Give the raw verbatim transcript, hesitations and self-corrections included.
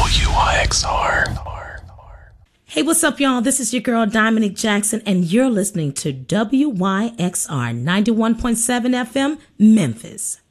W Y X R. Hey, what's up, y'all? This is your girl, Dominic Jackson, and you're listening to W Y X R ninety-one point seven F M, Memphis.